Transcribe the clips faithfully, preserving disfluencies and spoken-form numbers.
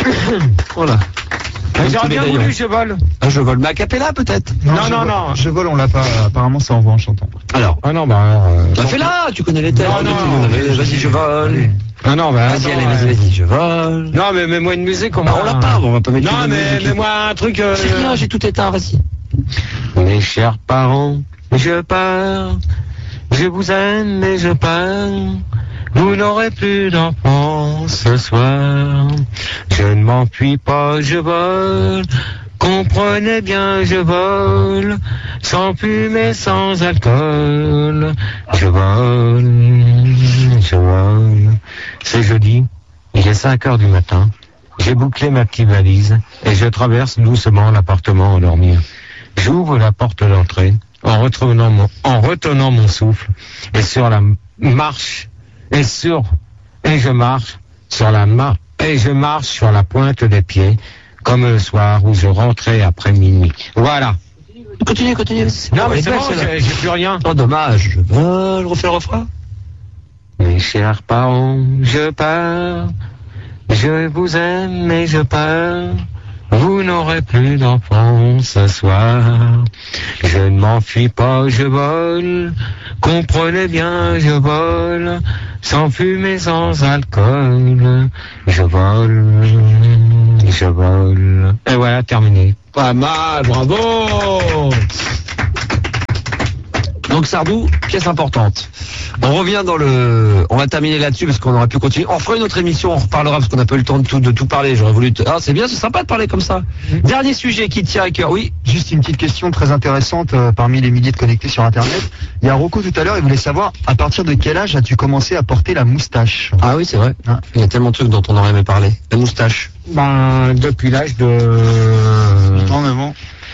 Voilà. J'aurais bien voulu Je vole. Ah, je vole, mais a cappella peut-être. Non, non, non, non. Je vole, on l'a pas. Apparemment, ça envoie en chantant. Alors. Ah non, bah. Euh, bah fais-la, tu connais les thèmes. Non, non, non. Vas-y, je vole. Ah non, bah. Vas-y, allez, vas-y, vas-y, je vole. Non, mais mets-moi une musique, on bah, on l'a pas, on va pas mettre Non, mais mets-moi un truc. Euh... C'est rien, j'ai tout éteint, vas-y. Mes chers parents, je pars. Je vous aime, mais je pars. Vous n'aurez plus d'enfants ce soir. Je ne m'enfuis pas, je vole. Comprenez bien, je vole. Sans fumée, sans alcool. Je vole, je vole. C'est jeudi, il est cinq heures du matin. J'ai bouclé ma petite valise et je traverse doucement l'appartement endormi. J'ouvre la porte d'entrée en retenant mon, en retenant mon souffle et sur la marche et sur et je marche sur la main et je marche sur la pointe des pieds comme le soir où je rentrais après minuit. Voilà. Continue, continue. Non mais c'est bon, j'ai, j'ai plus rien. Oh dommage. Je vole, refais le refrain. Mes chers parents, je pars. Je vous aime mais je pars. Vous n'aurez plus d'enfants ce soir. Je ne m'enfuis pas, je vole. Comprenez bien, je vole. Sans fumée, sans alcool. Je vole, je vole. Et voilà, terminé. Pas mal, bravo. Donc Sardou, pièce importante. On revient dans le... On va terminer là-dessus parce qu'on aurait pu continuer. On fera une autre émission, on reparlera parce qu'on n'a pas eu le temps de tout, de tout parler. J'aurais voulu... Te... Ah, c'est bien, c'est sympa de parler comme ça. Mmh. Dernier sujet qui tient à cœur, oui. Juste une petite question très intéressante euh, parmi les milliers de connectés sur Internet. Il y a Rocco tout à l'heure, il voulait savoir à partir de quel âge as-tu commencé à porter la moustache? Ah oui, c'est vrai. Hein, il y a tellement de trucs dont on aurait aimé parler. La moustache. Ben, depuis l'âge de... huit ans, neuf ans.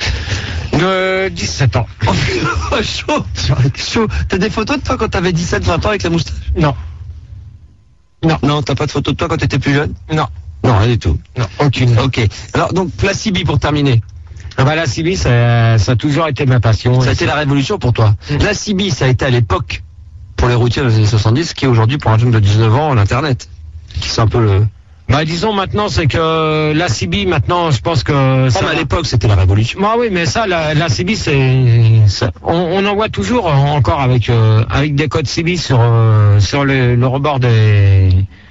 De dix-sept ans. Oh, chaud, chaud. T'as des photos de toi quand t'avais dix-sept vingt ans avec la moustache? Non. Non. Non, t'as pas de photos de toi quand t'étais plus jeune? Non. Non, rien du tout. Non, aucune. Ok. Alors, donc, la C B pour terminer. Ah bah, la C B, ça, ça a toujours été ma passion. Ça a été ça. La révolution pour toi. Mmh. La C B, ça a été à l'époque, pour les routiers des années soixante-dix, ce qui est aujourd'hui pour un jeune de dix-neuf ans, l'Internet. C'est un peu le... Bah disons maintenant c'est que la C B maintenant je pense que ça, à l'époque c'était la révolution. Bah oui mais ça la, la C B c'est on, on en voit toujours encore avec euh, avec des codes C B sur euh, sur le, le rebord des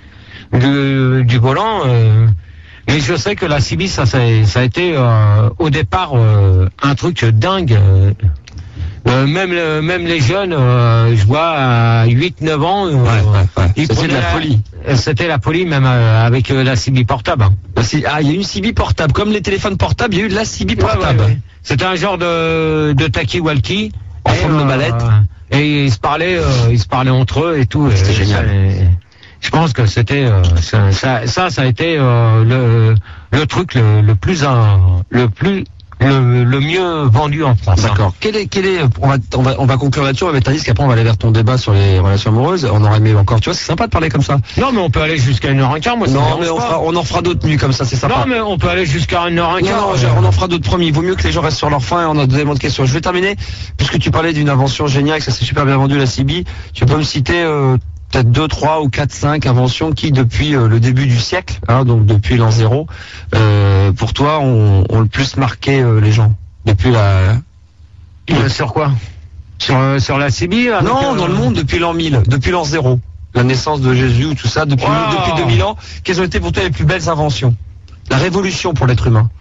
du, du volant euh, mais je sais que la C B ça ça, ça a été euh, au départ euh, un truc dingue euh, Euh, même le, même les jeunes, euh, je vois à huit neuf ans, euh, ouais, ouais, ouais. C'était de la, la folie. C'était la folie même euh, avec euh, la C B portable. La C... Ah, il y a eu une C B portable, comme les téléphones portables, il y a eu de la C B portable. Ouais, ouais, ouais. C'était un genre de de talkie-walkie en forme de mallette. Euh, et ils se parlaient, euh, ils se parlaient entre eux et tout. C'était génial. Et, je pense que c'était euh, ça, ça, ça, ça a été euh, le le truc le, le plus euh, le plus Le, le mieux vendu en France. D'accord. Hein. Quel est, quel est, on va, on va, on va conclure là-dessus, on va mettre un disque, après on va aller vers ton débat sur les relations amoureuses. On aurait aimé encore, tu vois, c'est sympa de parler comme ça. Non, mais on peut aller jusqu'à une heure quinze, moi, ça non, mais on, fera, on en fera d'autres nuits comme ça, c'est sympa. Non, mais on peut aller jusqu'à une heure quinze. Non, non, on en fera d'autres promis. Il vaut mieux que les gens restent sur leur faim et on a deux éléments de questions. Je vais terminer, puisque tu parlais d'une invention géniale, que ça s'est super bien vendu, la C B. Tu peux me citer, euh, peut-être deux, trois ou quatre, cinq inventions qui, depuis euh, le début du siècle, hein, donc depuis l'an zéro, euh, pour toi, ont, ont le plus marqué euh, les gens? Depuis la... Euh, sur quoi sur, euh, sur la C B avec Non, euh... dans le monde depuis l'an mille, depuis l'an zéro. La naissance de Jésus ou tout ça, depuis, wow. depuis deux mille ans. Quelles ont été pour toi les plus belles inventions? La révolution pour l'être humain.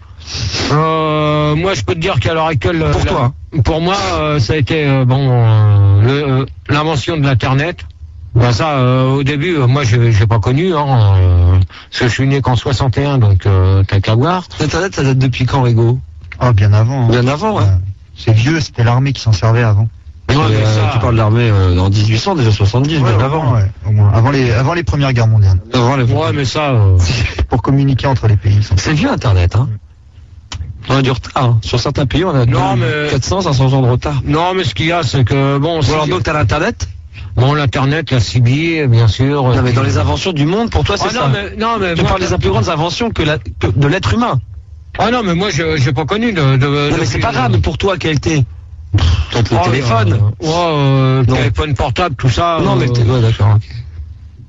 Euh, moi, je peux te dire qu'à l'heure actuelle... Pour la, toi Pour moi, euh, ça a été euh, bon euh, le, euh, l'invention de l'Internet. Ben ça, euh, au début, euh, moi, je j'ai pas connu, hein, euh, parce que je suis né qu'en soixante et un, donc euh, t'as qu'à voir. L'Internet, ça date depuis quand, Rigo? Oh, bien avant. Hein. Bien avant, ouais. C'est vieux, c'était l'armée qui s'en servait avant. Ouais, mais euh, ça... Tu parles de l'armée euh, en dix-huit cents, déjà soixante-dix, ouais, bien avant. Ouais, au moins. Avant les, avant les premières guerres mondiales. Avant les... Ouais, mais ça... Euh... Pour communiquer entre les pays. C'est vieux, Internet, hein. On a du retard, hein. Sur certains pays, on a non, mais... quatre cents, cinq cents ans de retard. Non, mais ce qu'il y a, c'est que, bon... Bon, alors donc, t'as l'Internet? Bon, l'Internet, la C B, bien sûr... Non, mais dans les inventions du monde, pour toi, c'est ah, ça. Non, mais, non, mais... Je moi, parle des plus grandes inventions que, la, que de l'être humain. Ah non, mais moi, je j'ai pas connu de... de non, de mais c'est pas grave, mais pour toi, quel était ton oh, téléphone euh, Ouais, euh, téléphone portable, tout ça... Non, euh... mais t'es... Ouais, d'accord, ok.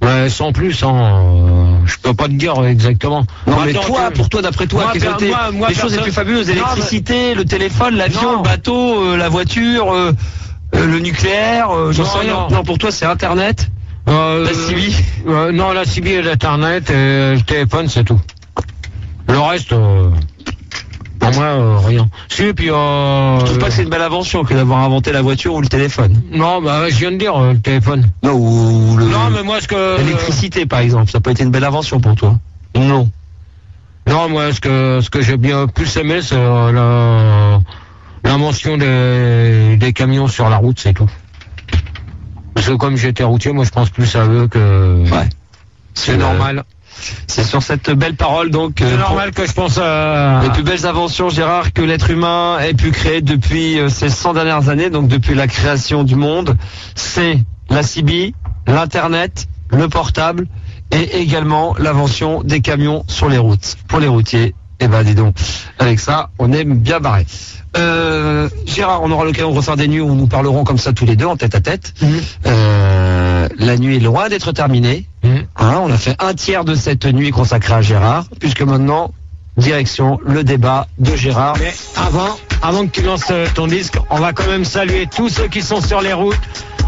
Ouais, sans plus, hein, euh, je peux pas te dire exactement. Non, Moi, mais tant toi, que- pour toi, d'après toi, Moi, quelles ont per- été moi- moi, les choses les personne- plus fabuleuses? Non, L'électricité, le téléphone, l'avion, Non. le bateau, euh, la voiture, euh, euh, le nucléaire, euh, j'en Non, sais rien. non. Non, pour toi, c'est Internet, Euh, la C B. euh, non, la C B et l'internet et le téléphone, c'est tout. Le reste, euh, pour moi, euh, rien. Si, puis euh, Je trouve pas que c'est une belle invention que d'avoir inventé la voiture ou le téléphone. non, bah je viens de dire euh, le téléphone. Non, ou le, Non, mais moi, ce que l'électricité, par exemple, ça n'a pas été une belle invention pour toi. Non. Non, moi, ce que ce que j'ai bien plus aimé, c'est euh, la l'invention des des camions sur la route, c'est tout. Parce que comme j'étais routier, moi, je pense plus à eux que. Ouais. C'est normal. C'est sur cette belle parole, donc, C'est euh, pour- normal que je pense à. les plus belles inventions, Gérard, que l'être humain ait pu créer depuis euh, ces cent dernières années, donc depuis la création du monde, c'est la C B, l'Internet, le portable et également l'invention des camions sur les routes. Pour les routiers, eh ben dis donc, avec ça, on est bien barré. Euh, Gérard, on aura l'occasion de refaire des nuits où nous parlerons comme ça tous les deux en tête à tête. Mhm. Euh, la nuit est loin d'être terminée. Mhm. Hein, on a fait un tiers de cette nuit consacrée à Gérard, puisque maintenant, direction le débat de Gérard. Mais avant, avant que tu lances euh, ton disque, on va quand même saluer tous ceux qui sont sur les routes.